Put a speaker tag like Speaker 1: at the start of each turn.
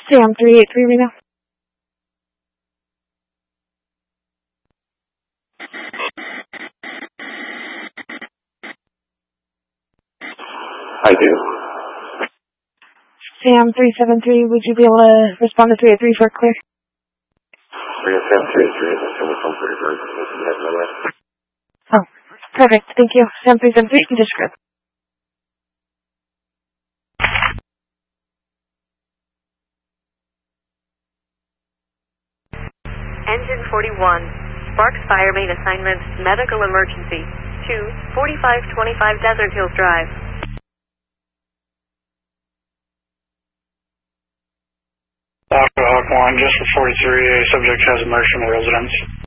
Speaker 1: Sam 383 Reno.
Speaker 2: I do.
Speaker 1: Sam 373, would you be able to respond to 383 for clear?
Speaker 2: Sam 383, that's coming from 31st.
Speaker 1: Oh, perfect. Thank you. Sam 373, you can just grab.
Speaker 3: Engine 41, Sparks Fire Main Assignment, Medical Emergency, 24525 Desert Hills Drive.
Speaker 4: Hawk 1, just for 43, a subject has emotional residence.